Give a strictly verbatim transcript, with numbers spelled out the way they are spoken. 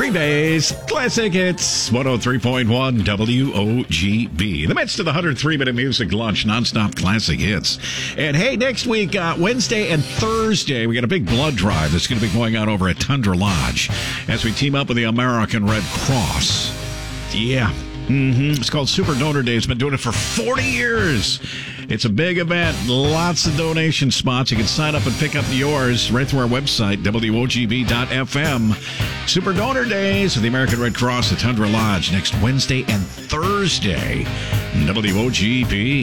Freebase Classic Hits, one oh three point one W O G B. In the midst of the one hundred three minute music launch, nonstop classic hits. And hey, next week, uh, Wednesday and Thursday, we got a big blood drive that's going to be going on over at Tundra Lodge as we team up with the American Red Cross. Yeah. Mm-hmm. It's called Super Donor Day. It's been doing it for forty years. It's a big event. Lots of donation spots. You can sign up and pick up yours right through our website, W O G B dot F M. Super Donor Days with the American Red Cross at Tundra Lodge next Wednesday and Thursday. W O G B.